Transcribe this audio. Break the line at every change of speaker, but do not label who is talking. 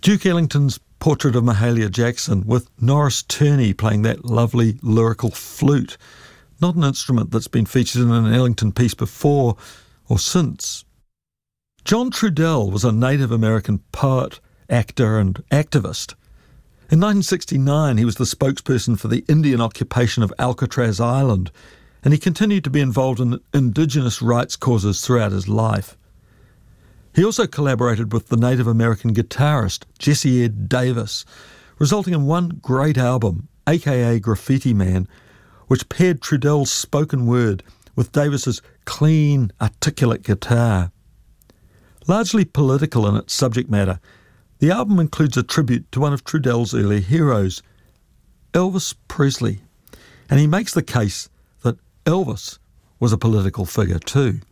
Duke Ellington's portrait of Mahalia Jackson, with Norris Turney playing that lovely lyrical flute, not an instrument that's been featured in an Ellington piece before or since. John Trudell was a Native American poet, actor and activist. In 1969, he was the spokesperson for the Indian occupation of Alcatraz Island, and he continued to be involved in Indigenous rights causes throughout his life. He also collaborated with the Native American guitarist Jesse Ed Davis, resulting in one great album, aka Graffiti Man, which paired Trudell's spoken word with Davis's clean, articulate guitar. Largely political in its subject matter, the album includes a tribute to one of Trudell's early heroes, Elvis Presley, and he makes the case that Elvis was a political figure too.